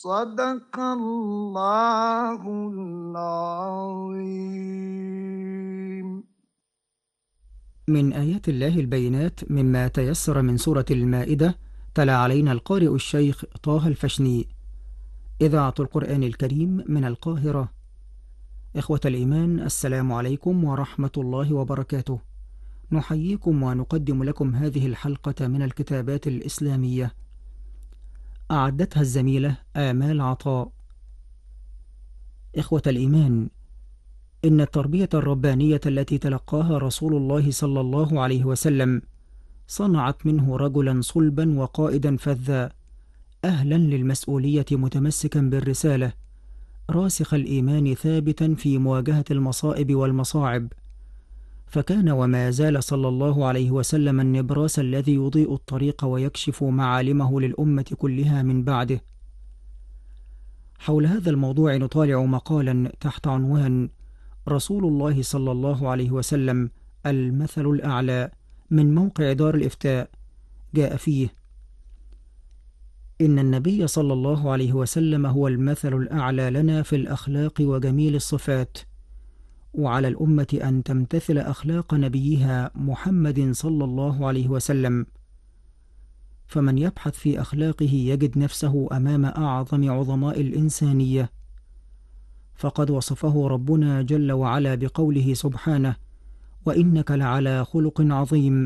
صدق الله العظيم. من آيات الله البينات مما تيسر من سورة المائدة تلا علينا القارئ الشيخ طه الفشني. إذاعة القرآن الكريم من القاهرة. إخوة الإيمان، السلام عليكم ورحمة الله وبركاته. نحييكم ونقدم لكم هذه الحلقة من الكتابات الإسلامية، أعدتها الزميلة آمال عطاء. إخوة الإيمان، إن التربية الربانية التي تلقاها رسول الله صلى الله عليه وسلم صنعت منه رجلا صلبا وقائدا فذا، أهلا للمسؤولية متمسكا بالرسالة، راسخ الإيمان ثابتا في مواجهة المصائب والمصاعب. فكان وما زال صلى الله عليه وسلم النبراس الذي يضيء الطريق ويكشف معالمه للأمة كلها من بعده. حول هذا الموضوع نطالع مقالا تحت عنوان رسول الله صلى الله عليه وسلم المثل الأعلى من موقع دار الإفتاء. جاء فيه: إن النبي صلى الله عليه وسلم هو المثل الأعلى لنا في الأخلاق وجميل الصفات، وعلى الأمة أن تمتثل أخلاق نبيها محمد صلى الله عليه وسلم. فمن يبحث في أخلاقه يجد نفسه أمام أعظم عظماء الإنسانية، فقد وصفه ربنا جل وعلا بقوله سبحانه: وإنك لعلى خلق عظيم.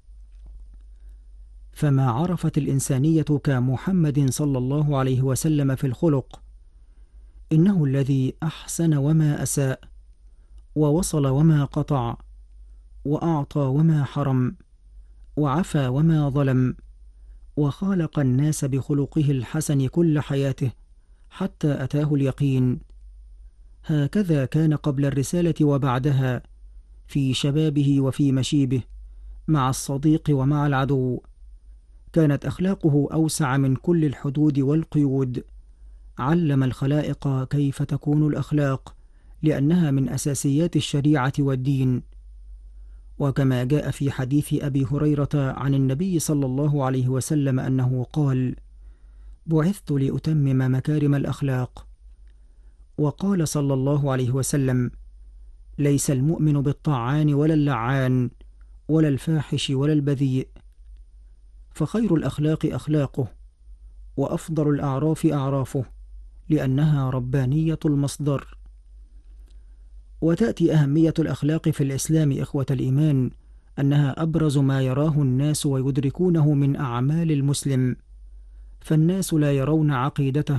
فما عرفت الإنسانية كمحمد صلى الله عليه وسلم في الخلق. إنه الذي أحسن وما أساء، ووصل وما قطع، وأعطى وما حرم، وعفى وما ظلم، وخالق الناس بخلقه الحسن كل حياته حتى أتاه اليقين. هكذا كان قبل الرسالة وبعدها، في شبابه وفي مشيبه، مع الصديق ومع العدو. كانت أخلاقه أوسع من كل الحدود والقيود. علم الخلائق كيف تكون الأخلاق، لأنها من أساسيات الشريعة والدين. وكما جاء في حديث أبي هريرة عن النبي صلى الله عليه وسلم أنه قال: بعثت لأتمم مكارم الأخلاق. وقال صلى الله عليه وسلم: ليس المؤمن بالطعان ولا اللعان ولا الفاحش ولا البذيء. فخير الأخلاق أخلاقه، وأفضل الأعراف أعرافه، لأنها ربانية المصدر. وتأتي أهمية الأخلاق في الإسلام إخوة الإيمان أنها أبرز ما يراه الناس ويدركونه من أعمال المسلم. فالناس لا يرون عقيدته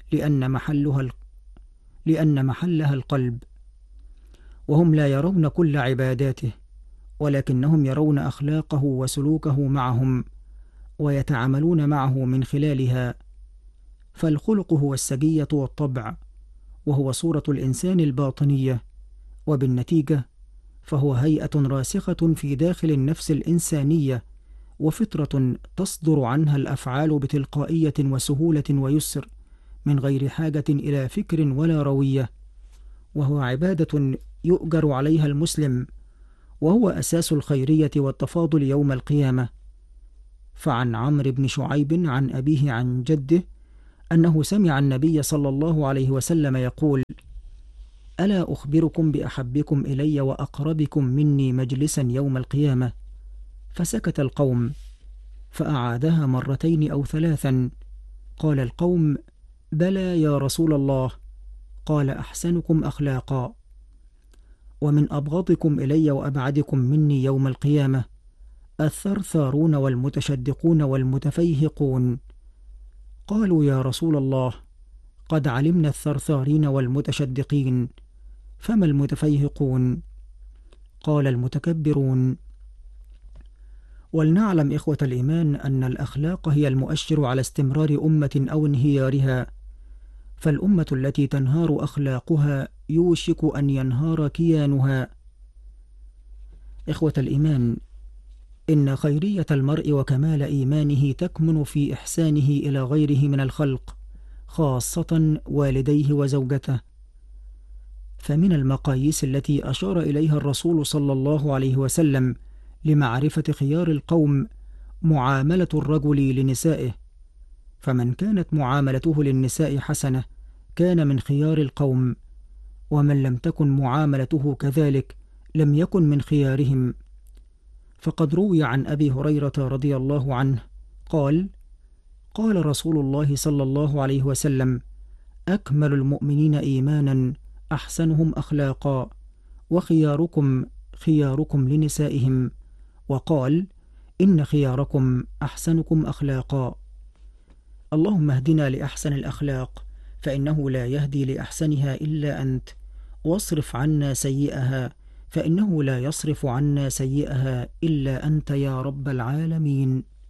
لأن محلها القلب، وهم لا يرون كل عباداته، ولكنهم يرون أخلاقه وسلوكه معهم، ويتعاملون معه من خلالها. فالخلق هو السجية والطبع، وهو صورة الإنسان الباطنية، وبالنتيجة فهو هيئة راسخة في داخل النفس الإنسانية، وفطرة تصدر عنها الأفعال بتلقائية وسهولة ويسر، من غير حاجة إلى فكر ولا روية. وهو عبادة يؤجر عليها المسلم، وهو أساس الخيرية والتفاضل يوم القيامة. فعن عمرو بن شعيب عن أبيه عن جده أنه سمع النبي صلى الله عليه وسلم يقول: ألا أخبركم بأحبكم إلي وأقربكم مني مجلسا يوم القيامة؟ فسكت القوم، فأعادها مرتين أو ثلاثا. قال القوم: بلى يا رسول الله. قال: أحسنكم أخلاقا. ومن أبغضكم إلي وأبعدكم مني يوم القيامة الثرثارون والمتشدقون والمتفيهقون. قالوا: يا رسول الله، قد علمنا الثرثارين والمتشدقين، فما المتفيهقون؟ قال: المتكبرون. ولنعلم إخوة الإيمان أن الأخلاق هي المؤشر على استمرار أمة أو انهيارها. فالأمة التي تنهار أخلاقها يوشك أن ينهار كيانها. إخوة الإيمان، إن خيرية المرء وكمال إيمانه تكمن في إحسانه إلى غيره من الخلق، خاصة والديه وزوجته. فمن المقاييس التي أشار إليها الرسول صلى الله عليه وسلم لمعرفة خيار القوم معاملة الرجل لنسائه. فمن كانت معاملته للنساء حسنة كان من خيار القوم، ومن لم تكن معاملته كذلك لم يكن من خيارهم. فقد روي عن أبي هريرة رضي الله عنه قال: قال رسول الله صلى الله عليه وسلم: أكمل المؤمنين إيمانا أحسنهم أخلاقا، وخياركم خياركم لنسائهم. وقال: إن خياركم أحسنكم أخلاقا. اللهم اهدنا لأحسن الأخلاق، فإنه لا يهدي لأحسنها إلا أنت، واصرف عنا سيئها، فإنه لا يصرف عنا سيئها إلا أنت يا رب العالمين.